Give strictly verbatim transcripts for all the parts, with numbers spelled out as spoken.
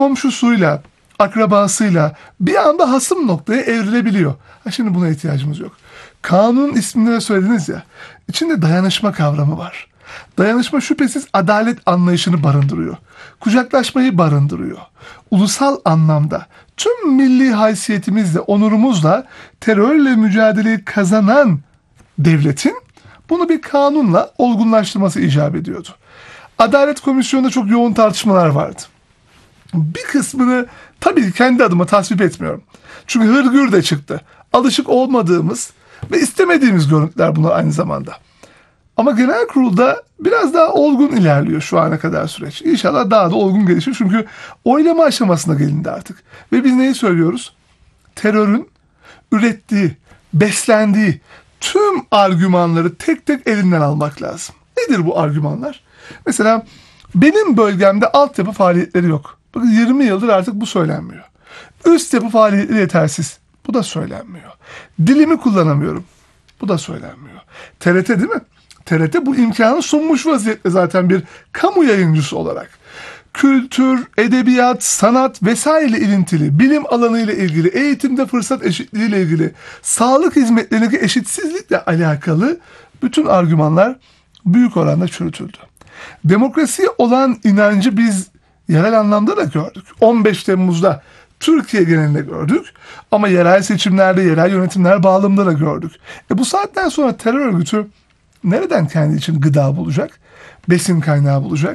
komşusuyla, akrabasıyla bir anda hasım noktaya evrilebiliyor. Ha, şimdi buna ihtiyacımız yok. Kanun isminde de söylediniz ya, içinde dayanışma kavramı var. Dayanışma şüphesiz adalet anlayışını barındırıyor. Kucaklaşmayı barındırıyor. Ulusal anlamda tüm milli haysiyetimizle, onurumuzla terörle mücadeleyi kazanan devletin bunu bir kanunla olgunlaştırması icap ediyordu. Adalet Komisyonu'nda çok yoğun tartışmalar vardı. Bir kısmını tabii kendi adıma tasvip etmiyorum. Çünkü hırgür de çıktı. Alışık olmadığımız ve istemediğimiz görüntüler bunlar aynı zamanda. Ama genel kurulda biraz daha olgun ilerliyor şu ana kadar süreç. İnşallah daha da olgun gelişir. Çünkü oylama aşamasına gelindi artık. Ve biz neyi söylüyoruz? Terörün ürettiği, beslendiği tüm argümanları tek tek elinden almak lazım. Nedir bu argümanlar? Mesela benim bölgemde altyapı faaliyetleri yok. Bakın yirmi yıldır artık bu söylenmiyor. Üst yapı faaliyetleri yetersiz. Bu da söylenmiyor. Dilimi kullanamıyorum. Bu da söylenmiyor. T R T değil mi? T R T bu imkanı sunmuş vaziyette zaten bir kamu yayıncısı olarak. Kültür, edebiyat, sanat vesaire ilintili, bilim alanı ile ilgili, eğitimde fırsat eşitliği ile ilgili, sağlık hizmetlerindeki eşitsizlikle alakalı bütün argümanlar büyük oranda çürütüldü. Demokrasiye olan inancı biz yerel anlamda da gördük. on beş Temmuz'da Türkiye genelinde gördük ama yerel seçimlerde, yerel yönetimler bağlamında da gördük. E bu saatten sonra terör örgütü nereden kendi için gıda bulacak? Besin kaynağı bulacak.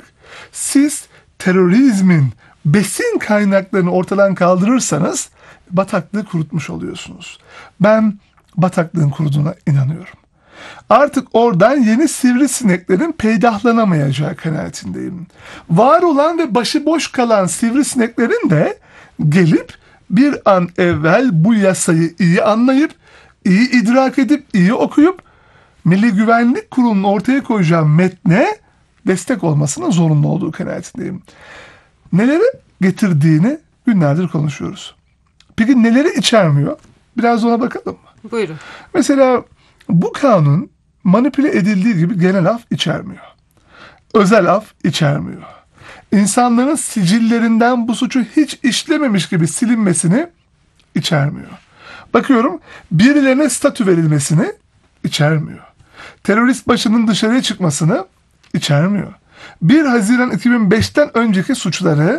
Siz terörizmin besin kaynaklarını ortadan kaldırırsanız bataklığı kurutmuş oluyorsunuz. Ben bataklığın kuruduğuna inanıyorum. Artık oradan yeni sivrisineklerin peydahlanamayacağı kanaatindeyim. Var olan ve başıboş kalan sivrisineklerin de gelip bir an evvel bu yasayı iyi anlayıp, iyi idrak edip, iyi okuyup Milli Güvenlik Kurulu'nun ortaya koyacağı metne destek olmasının zorunlu olduğu kanaatindeyim. Neleri getirdiğini günlerdir konuşuyoruz. Peki neleri içermiyor? Biraz ona bakalım mı? Buyurun. Mesela bu kanun manipüle edildiği gibi genel af içermiyor. Özel af içermiyor. İnsanların sicillerinden bu suçu hiç işlememiş gibi silinmesini içermiyor. Bakıyorum birilerine statü verilmesini içermiyor. Terörist başının dışarıya çıkmasını içermiyor. bir Haziran iki bin beşten önceki suçları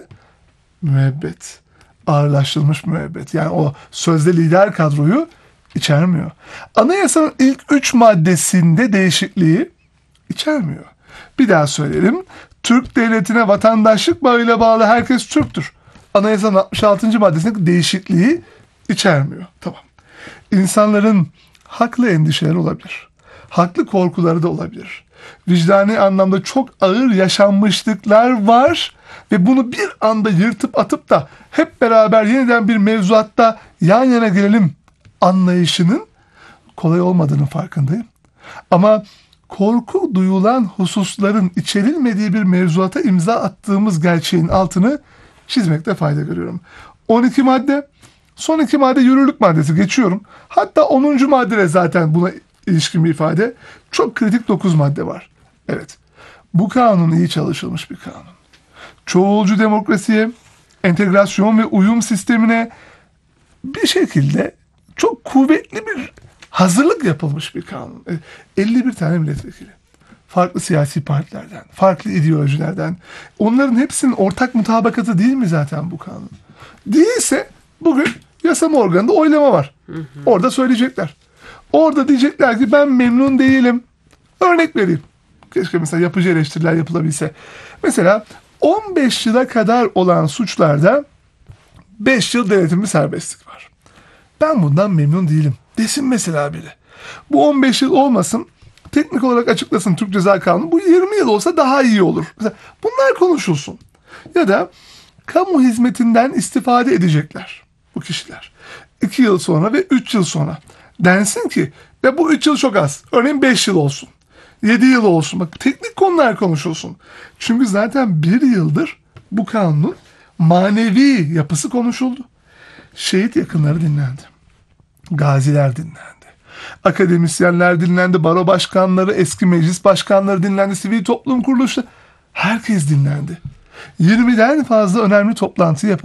müebbet, ağırlaştırılmış müebbet, yani o sözde lider kadroyu içermiyor. Anayasanın ilk üç maddesinde değişikliği içermiyor. Bir daha söyleyelim. Türk devletine vatandaşlık bağıyla bağlı herkes Türktür. Anayasanın altmış altıncı maddesindeki değişikliği içermiyor. Tamam. İnsanların haklı endişeleri olabilir. Haklı korkuları da olabilir. Vicdani anlamda çok ağır yaşanmışlıklar var ve bunu bir anda yırtıp atıp da hep beraber yeniden bir mevzuatta yan yana gelelim anlayışının kolay olmadığının farkındayım. Ama korku duyulan hususların içerilmediği bir mevzuata imza attığımız gerçeğin altını çizmekte fayda görüyorum. on iki madde, son iki madde yürürlük maddesi geçiyorum. Hatta onuncu maddede zaten buna ilişkin bir ifade. Çok kritik dokuz madde var. Evet, bu kanun iyi çalışılmış bir kanun. Çoğulcu demokrasiye, entegrasyon ve uyum sistemine bir şekilde çok kuvvetli bir hazırlık yapılmış bir kanun. elli bir tane milletvekili. Farklı siyasi partilerden, farklı ideolojilerden. Onların hepsinin ortak mutabakatı değil mi zaten bu kanun? Değilse bugün yasama organında oylama var. Hı hı. Orada söyleyecekler. Orada diyecekler ki ben memnun değilim. Örnek vereyim. Keşke mesela yapıcı eleştiriler yapılabilse. Mesela on beş yıla kadar olan suçlarda beş yıl denetimli serbestlik var. Ben bundan memnun değilim desin mesela biri. Bu on beş yıl olmasın, teknik olarak açıklasın Türk Ceza Kanunu. Bu yirmi yıl olsa daha iyi olur. Mesela bunlar konuşulsun. Ya da kamu hizmetinden istifade edecekler bu kişiler. iki yıl sonra ve üç yıl sonra. Densin ki ya bu üç yıl çok az. Örneğin beş yıl olsun. yedi yıl olsun. Bak teknik konular konuşulsun. Çünkü zaten bir yıldır bu kanunun manevi yapısı konuşuldu. Şehit yakınları dinlendi. Gaziler dinlendi. Akademisyenler dinlendi. Baro başkanları, eski meclis başkanları dinlendi. Sivil toplum kuruluşları. Herkes dinlendi. yirmiden fazla önemli toplantı yapıldı.